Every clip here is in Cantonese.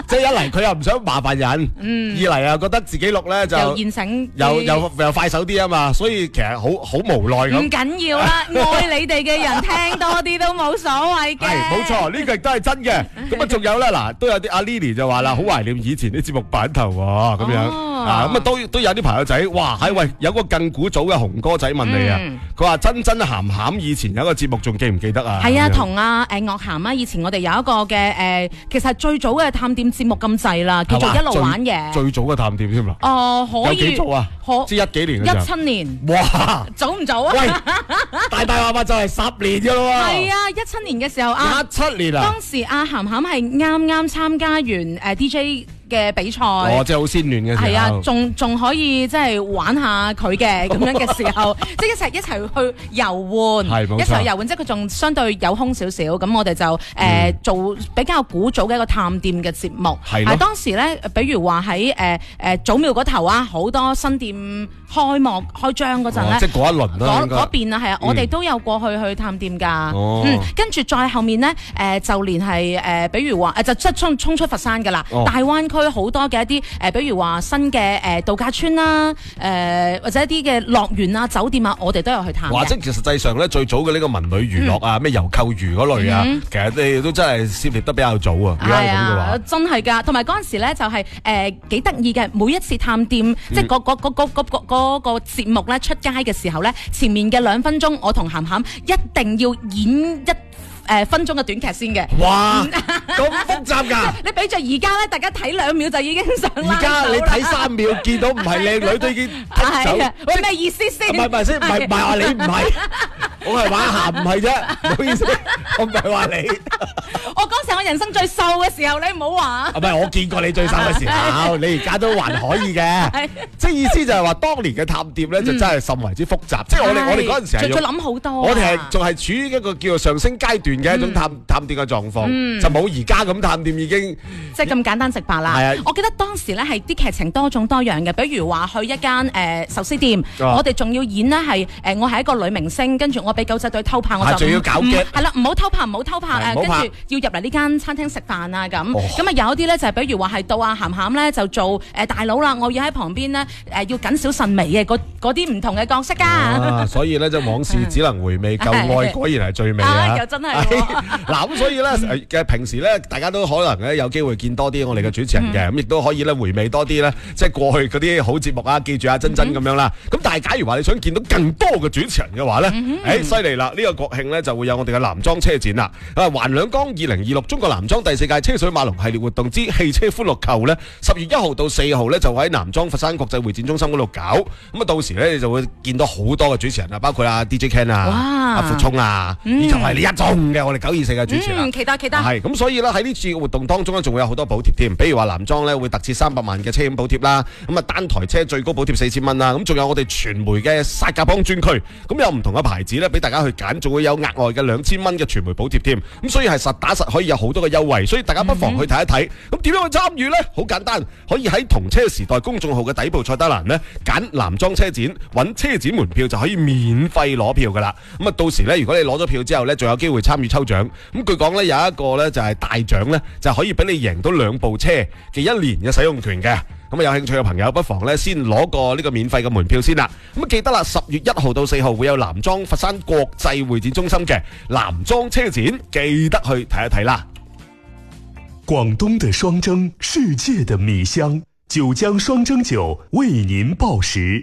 即係一嚟佢又唔想麻煩人，二嚟啊覺得自己錄咧就又現成， 又快手啲啊嘛，所以其實好無奈咁。 唔緊要啦，愛你哋嘅人聽多啲都冇所謂嘅。 係冇錯，呢個亦都係真嘅。咁啊，仲有咧嗱，都有啲阿 Lily 就話啦，好懷念以前啲節目版頭喎，咁樣啊，咁啊都有啲朋友仔，哇，喂，有個更古早嘅紅哥仔問你啊，佢話真鹹鹹以前有一個節目仲記唔記得啊？ 係啊，同阿岳涵啊，以前我哋有一個嘅其實最早嘅探店節目咁滯啦，叫做一路玩嘅。 最早嘅探店添啦。 可以。 有幾早啊？知一幾年嘅時候。 17年。 哇！ 早唔早啊？ 喂，大話就係10年㗎咯喎。 係啊，17年嘅時候啊。 17年啊。 當時阿鹹鹹係啱參加完DJ嘅比賽， 即係好鮮嫩嘅時候， 係啊，仲可以即係玩下佢嘅咁樣嘅時候，即係一齊去遊玩，一齊去遊玩，即係佢仲相對有空少少，咁我哋就做比較古早嘅一個探店嘅節目。係當時咧，比如話喺祖廟嗰頭啊，好多新店開幕開張嗰陣咧， 即係嗰一輪啦， 嗰邊啊，係啊，我哋都有過去探店㗎。跟住再後面咧，就連係比如話就即係衝出佛山㗎啦，大灣區。好多嘅一啲比如話新嘅度假村啦，或者一啲嘅樂園啊、酒店啊，我哋都有去探。 哇！即係實際上咧，最早嘅呢個文旅娛樂啊，咩遊購娛嗰類啊，其實你哋都真係涉獵得比較早啊。如果係咁嘅話， 真係㗎。同埋嗰陣時咧，就係幾得意嘅。每一次探店，即係嗰個節目咧出街嘅時候咧，前面嘅2分鐘，我同鹹鹹一定要演分鐘嘅短劇先嘅。 哇，咁複雜㗎！ 你比著而家咧，大家睇2秒就已經上啦。 而家你睇3秒，見到唔係靚女都已經剔走。 喂，咩意思先？ 唔係先，唔係話你唔係，我係話鹹唔係啫，唔好意思，我唔係話你。 我嗰時我人生最瘦嘅時候，你唔好話。 唔係，我見過你最瘦嘅時候，你而家都還可以嘅。即係意思就係話，當年嘅探店咧，就真係甚為之複雜。即係我哋嗰陣時係再諗好多。 我哋仲係處於一個叫做上升階段嘅一種探店嘅狀況，就冇而家咁探店已經即係咁簡單直白啦。我記得當時咧係啲劇情多種多樣嘅，比如話去一間壽司店，我哋仲要演呢係我係一個女明星，跟住我俾狗仔隊偷拍，我就仲要搞嘅係啦，唔好偷拍，跟住要入嚟呢間餐廳食飯啊咁。咁啊有啲咧就係比如話係到阿鹹鹹咧就做大佬啦，我要喺旁邊咧要謹小慎微嘅嗰啲唔同嘅角色㗎。 所以咧就往事只能回味，舊愛果然係最美啊！ 又真係嗱咁，所以咧嘅平時咧，大家都可能咧有機會見多啲我哋嘅主持人嘅，咁亦都可以咧回味多啲咧，即係過去嗰啲好節目啊，記住啊珍珍咁樣啦。咁但係假如話你想見到更多嘅主持人嘅話咧，犀利啦！呢個國慶咧就會有我哋嘅男裝車展啦。環兩江2026中國男裝第4屆車水馬龍系列活動之汽車歡樂購咧，10月1號到4號咧就會喺南莊佛山國際會展中心嗰度搞。咁啊到時咧你就會見到好多嘅主持人啊，包括阿 DJ Ken 啊、阿傅聰啊，以及係呢一眾嘅我哋924嘅主持人。 期待。 係咁，所以咧喺呢次嘅活動當中咧，仲會有好多補貼添。比如話男裝咧會特設300萬嘅車險補貼啦，咁啊單台車最高補貼4000蚊啦。咁仲有我哋傳媒嘅殺價幫專區，咁有唔同嘅牌子咧俾大家去揀，仲會有額外嘅2000蚊嘅傳媒補貼添。咁所以係實打實可以有好多嘅優惠，所以大家不妨去睇一睇。咁點樣去參與呢？好簡單，可以喺同車時代公眾號嘅底部菜單欄呢揀男裝車展，揾車展門票就可以免費攞票噶啦。咁啊到時呢，如果你攞咗票之後呢，仲有機會參與抽獎。咁據講呢，有一個呢就係大獎呢，就可以俾你贏到2部車嘅1年嘅使用權嘅。咁啊有興趣嘅朋友不妨呢先攞個呢個免費嘅門票先啦。咁啊記得啦，10月1號到4號會有南莊佛山國際會展中心嘅男裝車展，記得去睇一睇啦。 廣東的雙蒸，世界的米香，九江雙蒸酒為您報時。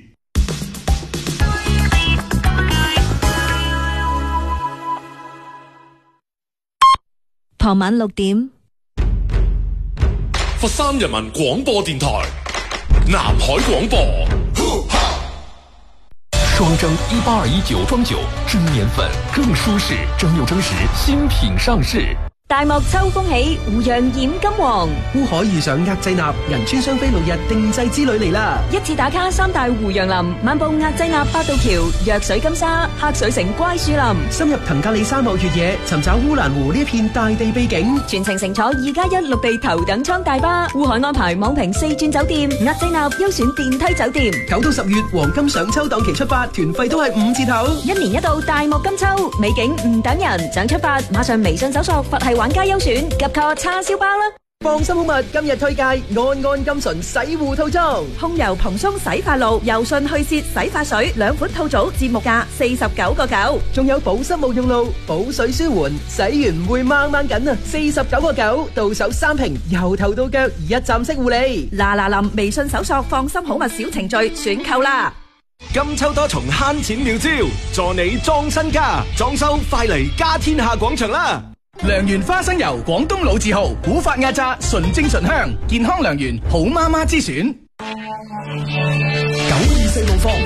傍晚6點， 佛山人民廣播電台南海廣播。 雙蒸1821酒莊酒，蒸年粉更舒適，蒸餾蒸時新品上市。 大漠秋風起，湖洋染金黃。 烏海遇上額濟納，仁川雙飛6日定製之旅嚟啦！ 一次打卡3大湖洋林，漫步額濟納八道橋、藥水金沙、黑水城乖樹林， 深入騰格里沙漠越野，尋找烏蘭湖呢一片大地秘境。 全程乘坐2+1陸地頭等艙大巴，烏海安排網評4轉酒店，額濟納優選電梯酒店。 9到10月黃金上秋檔期出發，團費都係5折頭。 1年1度大漠金秋，美景唔等人，想出發馬上微信搜索佛系玩家優選，急 call 叉燒包啦！ 放心好物今日推介安金純洗護套裝， 控油蓬鬆洗髮露、柔順去屑洗髮水兩款套組，節目價49.9， 仲有保濕沐浴露、補水舒緩，洗完唔會掹掹緊啊！49.9，到手3瓶，由頭到腳一站式護理。 嗱臨微信搜索放心好物小程序選購啦。 金秋多重慳錢妙招，助你裝身家，裝修快嚟家天下廣場啦！ 良緣花生油，廣東老字號，古法壓榨，純正純香，健康良緣，好媽媽之選。 924路況。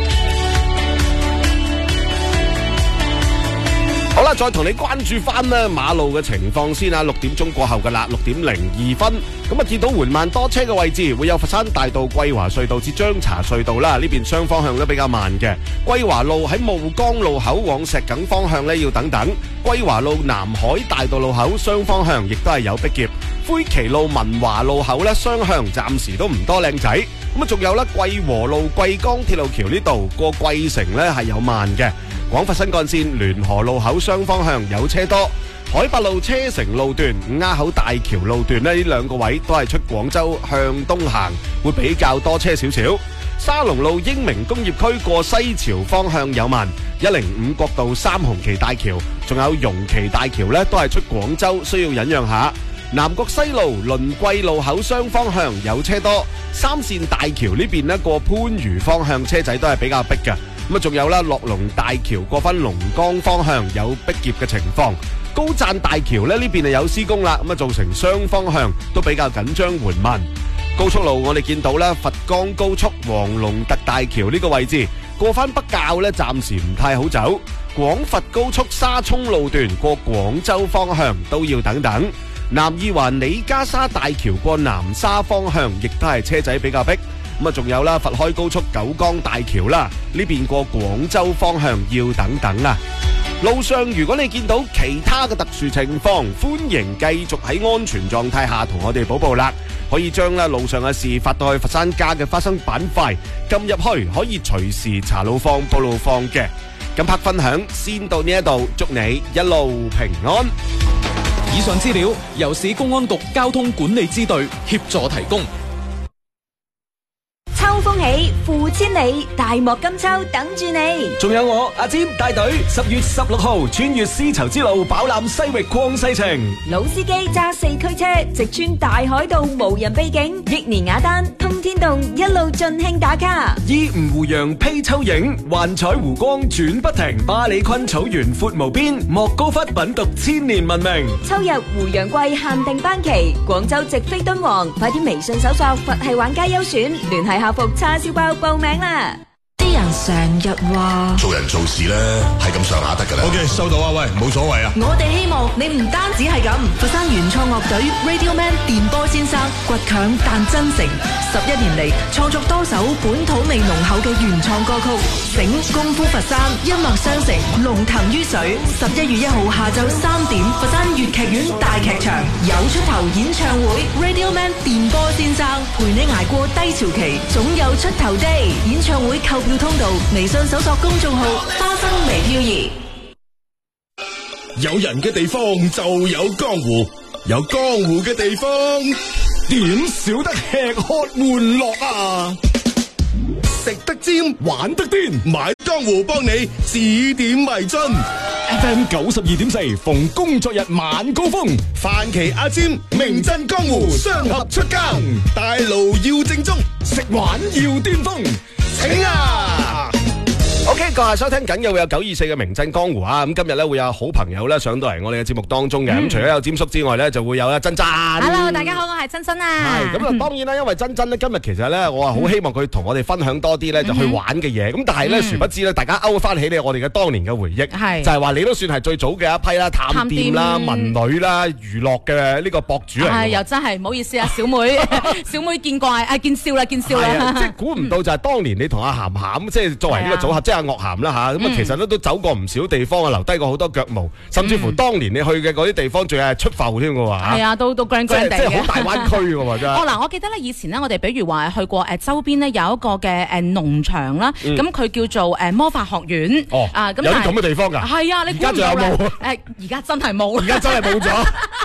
好啦，再同你關注翻咧馬路嘅情況先啊！6點鐘過後噶啦，6:02，咁啊見到緩慢多車嘅位置，會有佛山大道桂華隧道至張茶隧道啦，呢邊雙方向都比較慢嘅。桂華路喺霧江路口往石梗方向呢要等等，桂華路南海大道路口雙方向亦都係有逼劫。灰旗路文華路口呢雙向暫時都唔多靚仔，咁啊仲有咧桂和路桂江鐵路橋呢度過桂城呢係有慢嘅。廣佛新幹線聯河路口雙方向有車多，海八路車城路段、鴉口大橋路段呢兩個位都係出廣州向東行，會比較多車少少。沙龍路英明工業區過西樵方向有慢，105國道三紅旗大橋，仲有容旗大橋呢都係出廣州，需要忍讓下。南國西路輪桂路口雙方向有車多，三線大橋呢邊呢過番禺方向車仔都係比較逼嘅。咁啊，仲有啦，樂龍大橋過返龍崗方向有逼劫嘅情況，高贊大橋呢邊係有施工啦，咁啊造成雙方向都比較緊張緩慢。高速路我哋見到啦，佛岡高速黃龍特大橋呢個位置過返北滘呢暫時唔太好走，廣佛高速沙涌路段過廣州方向都要等等。南二環李家沙大橋過南沙方向亦都係車仔比較逼。咁啊，仲有啦，佛開高速九江大橋啦，呢邊過廣州方向要等等啊。路上如果你見到其他嘅特殊情況，歡迎繼續喺安全狀態下同我哋補報啦。可以將咧路上嘅事發到去佛山家嘅花生板塊，撳入去可以隨時查路況、報路況嘅。咁拍分享先到呢一度，祝你一路平安。 以上資料由市公安局交通管理支隊協助提供。 秋風起，富千里，大漠金秋等住你。 仲有我阿占帶隊10月16號穿越絲綢之路，飽覽西域曠世情。 老司機揸4驅車，直穿大海道無人秘境，益年雅丹通天洞一路盡興打卡。 依吳湖洋披秋影，幻彩湖光轉不停。巴里坤草原闊無邊，莫高窟品讀千年文明。 秋日湖洋季限定班期，廣州直飛敦煌，快啲微信搜索佛系玩家優選，聯繫客服叉燒包報名啦！啲人成日話做人做事咧係咁上下得㗎啦。OK， 收到啊，喂，冇所謂啊。 我哋希望你唔單止係咁，佛山原創樂隊 Radio Man 電波先生倔強但真誠，11年嚟創作多首本土味濃厚嘅原創歌曲，醒功夫佛山，音樂相承，龍騰於水。11月1號下晝3點，佛山粵劇院大劇場有出頭演唱會 Radio Man 電波先生陪你捱過低潮期，總有出頭的演唱會購票通道，微信搜索公眾號花生微漂移。 有人嘅地方就有江湖，有江湖嘅地方點少得吃喝玩樂啊！食得尖，玩得癲，買江湖幫你指點迷津。FM 92.4，逢工作日晚高峰，范琪阿尖名震江湖，雙俠出更，大路要正宗，食玩要巔峰，請啊 ！OK， 閣下收聽緊嘅會有924嘅名震江湖啊！咁今日咧會有好朋友咧上到嚟我哋嘅節目當中嘅，咁除咗有詹叔之外咧，就會有阿珍珍。 Hello， 大家好，我係珍珍啊。 係咁啊，當然啦，因為珍珍咧今日其實咧，我啊好希望佢同我哋分享多啲咧就去玩嘅嘢。咁但係咧，殊不知咧，大家勾翻起你我哋嘅當年嘅回憶，就係話你都算係最早嘅一批啦，探店啦、文女啦、娛樂嘅呢個博主嚟。 係又真係唔好意思啊，小妹，小妹見怪，見笑啦，見笑啦。 即係估唔到就係當年你同阿鹹鹹即係作為呢個組合，即係阿岳鹹啦嚇。咁啊，其實都走過唔少地方啊，留低過好多腳毛，甚至乎當年你去嘅嗰啲地方，仲係出埠添嘅喎。係啊，都 grand 地嘅， 即係好大灣區嘅喎，真係。 嗱，我記得咧，以前咧，我哋比如話去過周邊呢有一個嘅農場啦，咁佢叫做魔法學院。 哦，咁有啲咁嘅地方㗎。 係啊，你而家仲有冇？而家真係冇。 而家真係冇咗。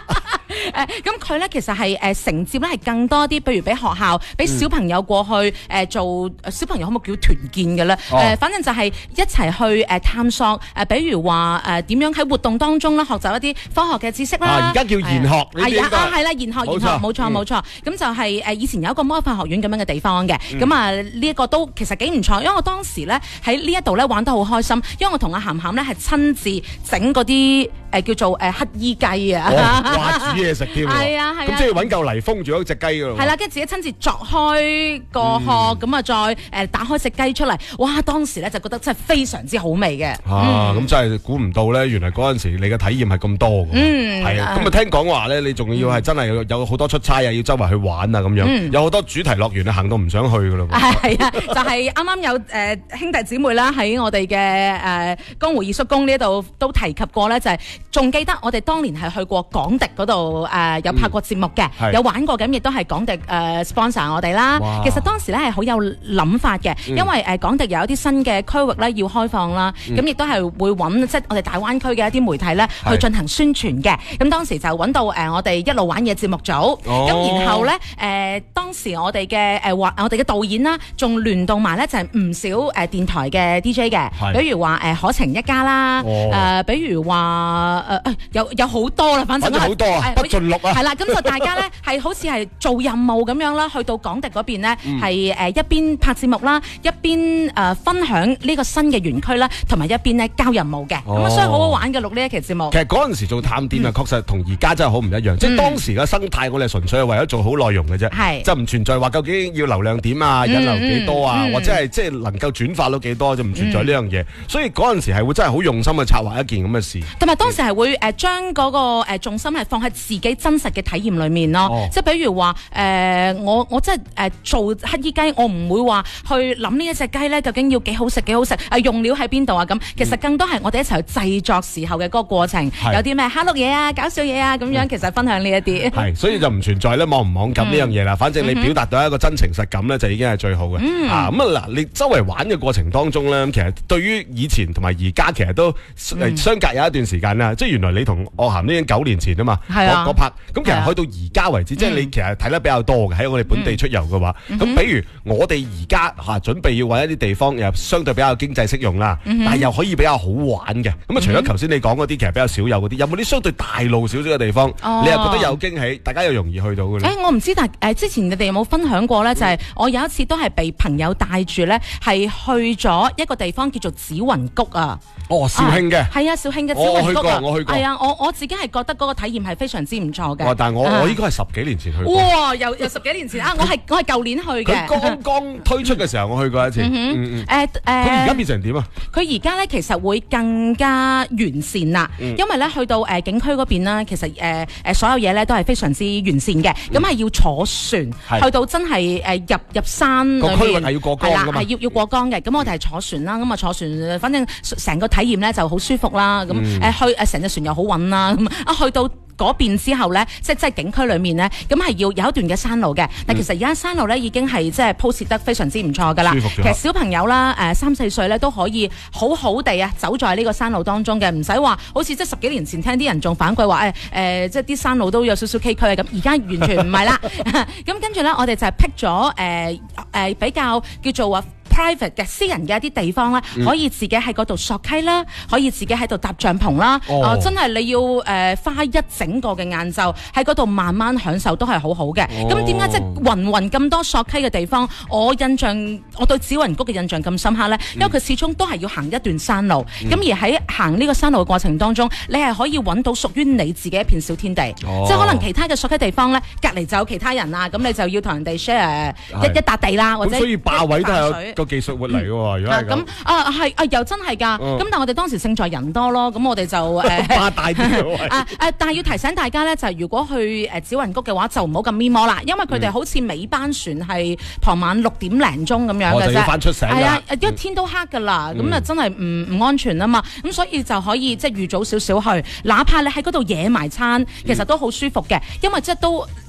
咁佢咧其實係承接咧係更多啲，譬如俾學校、俾小朋友過去做小朋友可唔可以叫團建嘅咧？反正就係一齊去探索比如話點樣喺活動當中咧學習一啲科學嘅知識啦。 而家叫研學， 係啦，研學，冇錯。咁就係以前有一個魔法學院咁樣嘅地方嘅，咁呢一個都其實幾唔錯，因為我當時咧喺呢一度咧玩得好開心，因為我同阿鹹鹹咧係親自整嗰啲叫做乞衣雞啊， 哇煮嘢食添， 係啊， 咁即係揾嚿泥封住一隻雞㗎咯。 係啦，跟住自己親自鑿開個殼，咁再打開隻雞出嚟，哇！當時咧就覺得真係非常之好味嘅。 咁真係估唔到咧，原來嗰陣時你嘅體驗係咁多嘅。係啊，咁聽講話咧，你仲要係真係有好多出差啊，要周圍去玩啊咁樣，有好多主題樂園啊，行到唔想去㗎咯。 係啊，就係啱啱有兄弟姊妹啦，喺我哋嘅江湖二叔公呢度都提及過咧，就係仲記得我哋當年係去過港迪嗰度有拍過節目嘅，有玩過，咁亦都係港迪sponsor 我哋啦。其實當時咧係好有諗法嘅，因為港迪有一啲新嘅區域咧要開放啦，咁亦都係會揾即係我哋大灣區嘅一啲媒體咧去進行宣傳嘅。咁當時就揾到我哋一路玩嘢節目組，咁然後咧當時我哋嘅我哋嘅導演啦，仲聯動埋咧就係唔少電台嘅 DJ 嘅，比如話可情一家啦，比如話有好多啦，反正好多啊，不盡錄啊。 係啦，咁就大家咧係好似係做任務咁樣啦，去到港迪嗰邊咧係一邊拍節目啦，一邊分享呢個新嘅園區啦，同埋一邊咧交任務嘅，咁所以好好玩嘅錄呢一期節目。 其實嗰陣時做探店啊，確實同而家真係好唔一樣，即係當時嘅生態，我哋純粹係為咗做好內容嘅啫，就唔存在話究竟要流量點啊，引流幾多啊，或者係即係能夠轉發到幾多，就唔存在呢樣嘢。所以嗰陣時係會真係好用心去策劃一件咁嘅事。 同埋當時係會將嗰個重心係放喺自己真實嘅體驗裏面咯，即係比如話我即係做乞衣雞，我唔會話去諗呢一隻雞咧究竟要幾好食，用料喺邊度啊咁。其實更多係我哋一齊去製作時候嘅嗰個過程，有啲咩蝦碌嘢啊、搞笑嘢啊咁樣，其實分享呢一啲。係， 所以就唔存在咧網唔網感呢樣嘢啦。反正你表達到一個真情實感咧，就已經係最好嘅。咁啊嗱，你周圍玩嘅過程當中咧，其實對於以前同埋而家其實都相隔有一段時間啦。即係原來你同岳涵呢已經9年前啊嘛，我拍咁其實去到而家為止，即係你其實睇得比較多嘅喺我哋本地出遊嘅話，咁比如我哋而家準備要揾一啲地方又相對比較經濟適用啦，但係又可以比較好玩嘅。咁啊，除咗頭先你講嗰啲，其實比較少有嗰啲，有冇啲相對大路少少嘅地方，你又覺得有驚喜，大家又容易去到嘅咧？ 我唔知，但之前你哋有冇分享過咧？就係我有一次都係被朋友帶住咧，係去咗一個地方叫做紫雲谷啊。 肇慶嘅係啊，肇慶嘅紫雲谷啊， 我去過。 係啊，我自己係覺得嗰個體驗係非常之唔錯嘅。 但係我應該係10幾年前去過。 哇！又10幾年前啊！我係舊年去嘅。 佢剛推出嘅時候，我去過一次。佢而家變成點啊？ 佢而家咧其實會更加完善啦，因為咧去到景區嗰邊啦，其實所有嘢咧都係非常之完善嘅。咁係要坐船去到真係入山裏面。 個區域係要過江㗎嘛？ 係要過江嘅。咁我哋係坐船啦，咁啊坐船，反正成個體驗咧就好舒服啦。咁去成隻船又好穩啦。咁去到嗰邊之後咧，即係景區裏面咧，咁係要有一段嘅山路嘅。但其實而家山路咧已經係即係鋪設得非常之唔錯噶啦。其實小朋友啦，3、4歲咧都可以好好地走在呢個山路當中嘅，唔使話好似即係10幾年前聽啲人仲反饋話即係啲山路都有少少崎嶇啊咁。而家完全唔係啦。咁跟住咧，我哋就係辟咗比較叫做話private 嘅私人嘅一啲地方咧，可以自己喺嗰度索溪啦，可以自己喺度搭帳篷啦。真係你要花一整個嘅晏晝喺嗰度慢慢享受，都係好好嘅。咁點解即係雲咁多索溪嘅地方，我對紫雲谷嘅印象咁深刻咧？因為佢始終都係要行一段山路，咁而喺行呢個山路嘅過程當中，你係可以揾到屬於你自己一片小天地。即係可能其他嘅索溪地方咧，隔離就有其他人啦，咁你就要同人哋 share 一笪地啦，或者所以霸位都係有技術活嚟嘅喎，如果係咁係又真係㗎。咁但係我哋當時勝在人多咯，咁我哋就霸大啲但係要提醒大家咧，就係如果去紫雲谷嘅話，就唔好咁咪摸啦，因為佢哋好似尾班船係傍晚6點零鐘咁樣嘅啫。 要翻出醒㗎。 係啊，因為天都黑㗎啦，咁啊真係唔安全啊嘛。咁所以就可以即係預早少少去，哪怕你喺嗰度野埋餐，其實都好舒服嘅，因為即係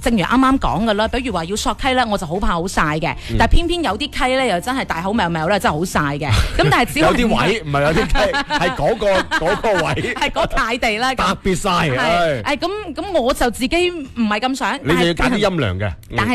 正如啱啱講嘅啦，比如話要索溪咧，我就好怕好曬嘅，但係偏偏有啲溪咧又真係大口喵喵咧，真係好曬嘅。咁但係只要有啲位唔係有啲溪，係嗰個位， 係嗰塊地啦， 特別曬。 咁我就自己唔係咁想， 你就要揀啲陰涼嘅。 但係